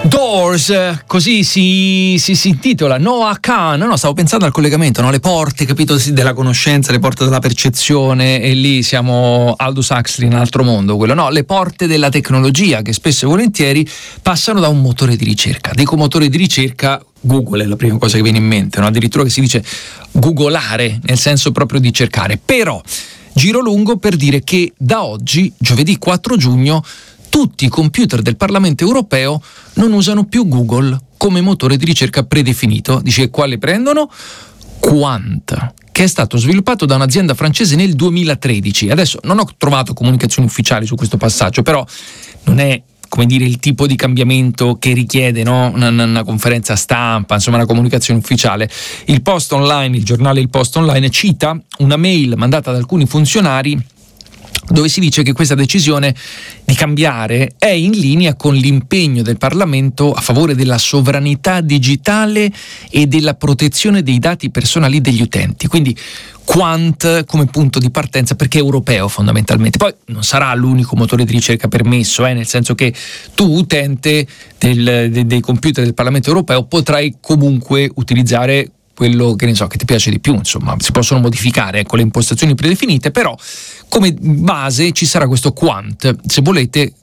Doors, così si intitola. Noah Kahan. No, stavo pensando al collegamento, no? Le porte, capito, della conoscenza, le porte della percezione, e lì siamo Aldous Huxley in un altro mondo, quello. No, le porte della tecnologia, che spesso e volentieri passano da un motore di ricerca. Dico motore di ricerca, Google è la prima cosa che viene in mente, no? Addirittura che si dice googolare, nel senso proprio di cercare. Però giro lungo per dire che da oggi, giovedì 4 giugno, tutti i computer del Parlamento europeo non usano più Google come motore di ricerca predefinito. Dice quale prendono? Qwant, che è stato sviluppato da un'azienda francese nel 2013. Adesso non ho trovato comunicazioni ufficiali su questo passaggio, però non è, come dire, il tipo di cambiamento che richiede, no? una conferenza stampa, insomma una comunicazione ufficiale. Il Post Online, il giornale Il Post Online, cita una mail mandata da alcuni funzionari dove si dice che questa decisione di cambiare è in linea con l'impegno del Parlamento a favore della sovranità digitale e della protezione dei dati personali degli utenti. Quindi Qwant come punto di partenza, perché è europeo fondamentalmente. Poi non sarà l'unico motore di ricerca permesso, nel senso che tu, utente dei computer del Parlamento europeo, potrai comunque utilizzare quello che ne so che ti piace di più. Insomma, si possono modificare con le impostazioni predefinite, però come base ci sarà questo Qwant, se volete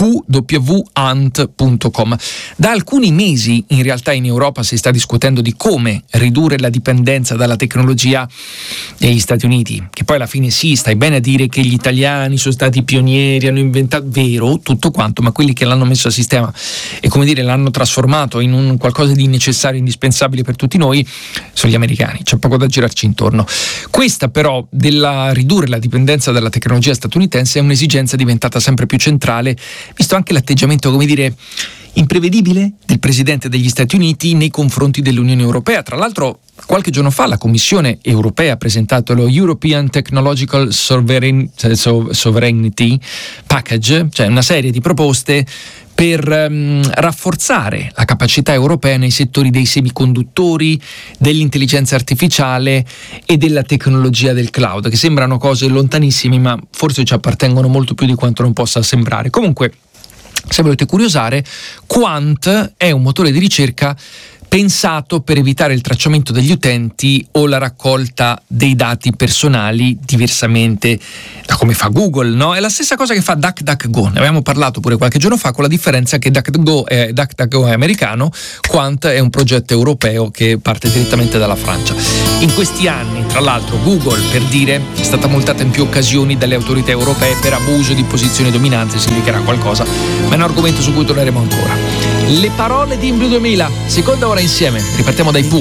qwant.com. Da alcuni mesi in realtà in Europa si sta discutendo di come ridurre la dipendenza dalla tecnologia degli Stati Uniti, che poi alla fine sì, stai bene a dire che gli italiani sono stati pionieri, hanno inventato, vero, tutto quanto, ma quelli che l'hanno messo a sistema e, come dire, l'hanno trasformato in un qualcosa di necessario, indispensabile per tutti noi, sono gli americani. C'è poco da girarci intorno. Questa però della ridurre la dipendenza dalla tecnologia statunitense è un'esigenza diventata sempre più centrale, visto anche l'atteggiamento, come dire, imprevedibile del presidente degli Stati Uniti nei confronti dell'Unione Europea. Tra l'altro, qualche giorno fa la Commissione Europea ha presentato lo European Technological Sovereignty Package, cioè una serie di proposte per rafforzare la capacità europea nei settori dei semiconduttori, dell'intelligenza artificiale e della tecnologia del cloud, che sembrano cose lontanissime, ma forse ci appartengono molto più di quanto non possa sembrare. Comunque, se volete curiosare, Qwant è un motore di ricerca pensato per evitare il tracciamento degli utenti o la raccolta dei dati personali, diversamente da come fa Google, no? È la stessa cosa che fa DuckDuckGo, ne avevamo parlato pure qualche giorno fa, con la differenza che DuckDuckGo è americano, Qwant è un progetto europeo che parte direttamente dalla Francia. In questi anni, tra l'altro, Google, per dire, è stata multata in più occasioni dalle autorità europee per abuso di posizione dominante, si indicherà qualcosa, ma è un argomento su cui torneremo ancora. Le parole di Imblu 2000, seconda ora insieme, ripartiamo dai